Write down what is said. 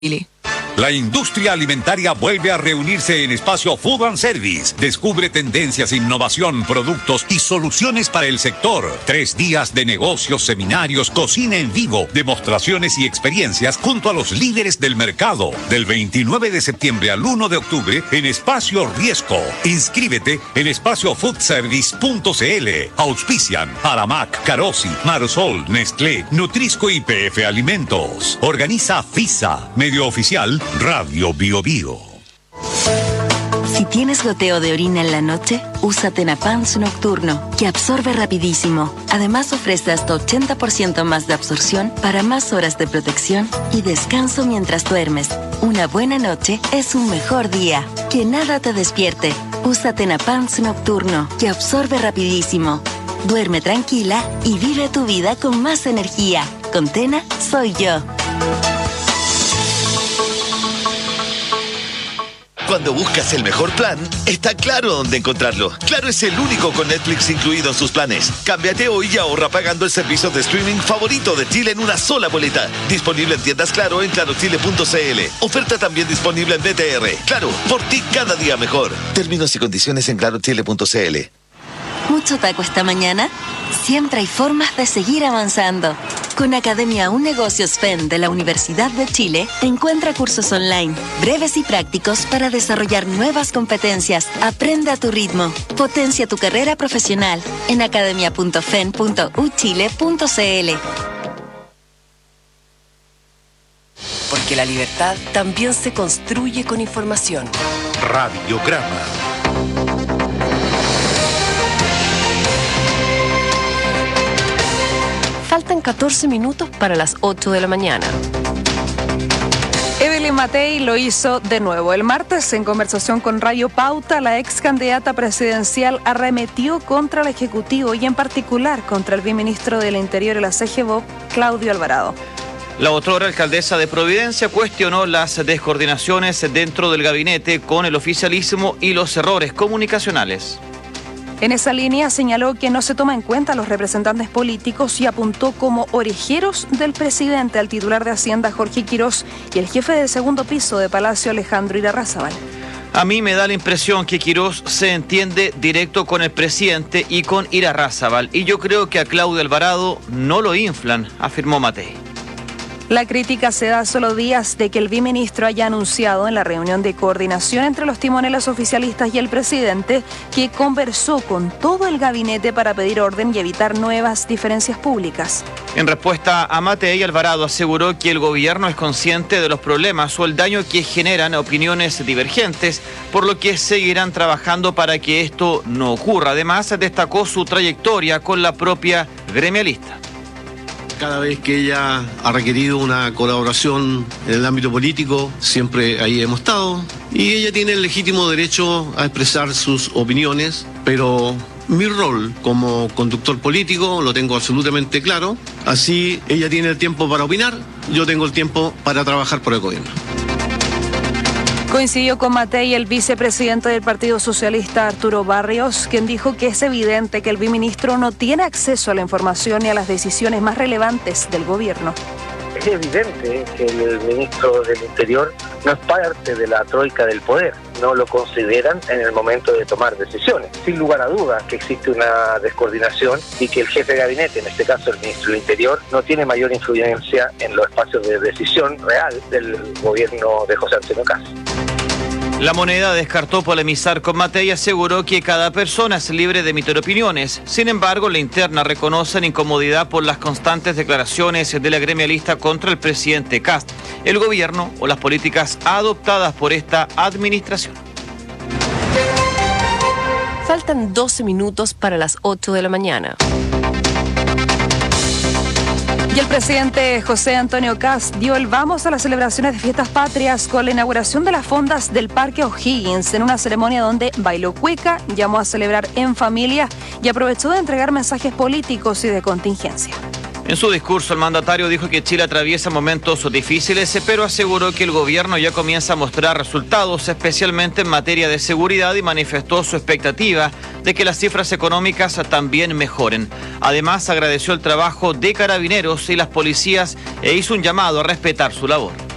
La industria alimentaria vuelve a reunirse en Espacio Food and Service. Descubre tendencias, innovación, productos y soluciones para el sector. 3 días de negocios, seminarios, cocina en vivo, demostraciones y experiencias junto a los líderes del mercado. Del 29 de septiembre al 1 de octubre en Espacio Riesco. Inscríbete en espaciofoodservice.cl. Auspician Aramac, Carosi, Marsol, Nestlé, Nutrisco y PF Alimentos. Organiza FISA, medio oficial Radio Bio Bio. Si tienes goteo de orina en la noche, usa Tenapans Nocturno, que absorbe rapidísimo. Además ofrece hasta 80% más de absorción para más horas de protección y descanso mientras duermes. Una buena noche es un mejor día. Que nada te despierte. Usa Tenapans Nocturno, que absorbe rapidísimo. Duerme tranquila y vive tu vida con más energía. Con Tena, soy yo. Cuando buscas el mejor plan, está Claro dónde encontrarlo. Claro es el único con Netflix incluido en sus planes. Cámbiate hoy y ahorra pagando el servicio de streaming favorito de Chile en una sola boleta. Disponible en tiendas Claro en clarochile.cl. Oferta también disponible en BTR. Claro, por ti cada día mejor. Términos y condiciones en clarochile.cl. ¿Mucho taco esta mañana? Siempre hay formas de seguir avanzando. Con Academia Un Negocios FEN de la Universidad de Chile, encuentra cursos online, breves y prácticos para desarrollar nuevas competencias. Aprende a tu ritmo. Potencia tu carrera profesional en academia.fen.uchile.cl. Porque la libertad también se construye con información. Radiograma. Faltan 14 minutos para las 8 de la mañana. Evelyn Matei lo hizo de nuevo. El martes, en conversación con Radio Pauta, la ex candidata presidencial arremetió contra el Ejecutivo y en particular contra el viceministro del Interior y la CGBOP, Claudio Alvarado. La otrora alcaldesa de Providencia cuestionó las descoordinaciones dentro del gabinete con el oficialismo y los errores comunicacionales. En esa línea señaló que no se toma en cuenta a los representantes políticos y apuntó como orejeros del presidente al titular de Hacienda Jorge Quirós y el jefe del segundo piso de Palacio Alejandro Irarrázaval. A mí me da la impresión que Quirós se entiende directo con el presidente y con Irarrázaval y yo creo que a Claudio Alvarado no lo inflan, afirmó Matei. La crítica se da a solo días de que el viceministro haya anunciado en la reunión de coordinación entre los timoneles oficialistas y el presidente que conversó con todo el gabinete para pedir orden y evitar nuevas diferencias públicas. En respuesta a Matei, Alvarado aseguró que el gobierno es consciente de los problemas o el daño que generan opiniones divergentes, por lo que seguirán trabajando para que esto no ocurra. Además, destacó su trayectoria con la propia gremialista. Cada vez que ella ha requerido una colaboración en el ámbito político, siempre ahí hemos estado. Y ella tiene el legítimo derecho a expresar sus opiniones, pero mi rol como conductor político lo tengo absolutamente claro. Así ella tiene el tiempo para opinar, yo tengo el tiempo para trabajar por el gobierno. Coincidió con Matei el vicepresidente del Partido Socialista, Arturo Barrios, quien dijo que es evidente que el viceministro no tiene acceso a la información y a las decisiones más relevantes del gobierno. Es evidente que el ministro del Interior no es parte de la troika del poder, no lo consideran en el momento de tomar decisiones. Sin lugar a dudas que existe una descoordinación y que el jefe de gabinete, en este caso el ministro del Interior, no tiene mayor influencia en los espacios de decisión real del gobierno de José Antonio Kast. La Moneda descartó polemizar con Matei y aseguró que cada persona es libre de emitir opiniones. Sin embargo, la interna reconoce incomodidad por las constantes declaraciones de la gremialista contra el presidente Kast, el gobierno o las políticas adoptadas por esta administración. Faltan 12 minutos para las 8 de la mañana. Y el presidente José Antonio Kast dio el vamos a las celebraciones de fiestas patrias con la inauguración de las fondas del Parque O'Higgins en una ceremonia donde bailó cueca, llamó a celebrar en familia y aprovechó de entregar mensajes políticos y de contingencia. En su discurso, el mandatario dijo que Chile atraviesa momentos difíciles, pero aseguró que el gobierno ya comienza a mostrar resultados, especialmente en materia de seguridad, y manifestó su expectativa de que las cifras económicas también mejoren. Además, agradeció el trabajo de carabineros y las policías e hizo un llamado a respetar su labor.